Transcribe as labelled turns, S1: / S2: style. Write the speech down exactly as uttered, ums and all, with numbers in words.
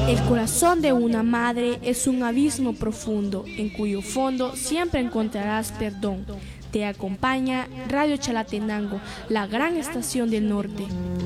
S1: El corazón de una madre es un abismo profundo, en cuyo fondo siempre encontrarás perdón. Te acompaña Radio Chalatenango, la gran estación del norte.